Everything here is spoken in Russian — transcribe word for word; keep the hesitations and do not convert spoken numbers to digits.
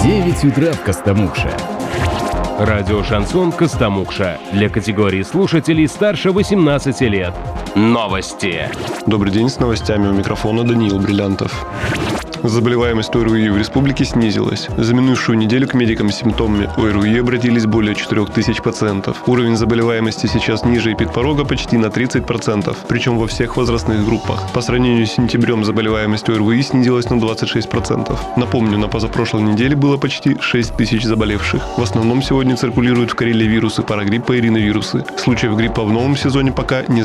девять утра в Костомукше. Радио «Шансон Костомукша» для категории слушателей старше восемнадцати лет. Новости. Добрый день, с новостями у микрофона Даниил Бриллянтов. Заболеваемость ОРВИ в республике снизилась. За минувшую неделю к медикам с симптомами ОРВИ обратились более четырех тысяч пациентов. Уровень заболеваемости сейчас ниже эпидпорога почти на тридцать процентов, причем во всех возрастных группах. По сравнению с сентябрем заболеваемость ОРВИ снизилась на двадцать шесть процентов. Напомню, на позапрошлой неделе было почти шесть тысяч заболевших. В основном сегодня циркулируют в Карелии вирусы парагриппа и риновирусы. Случаев гриппа в новом сезоне пока не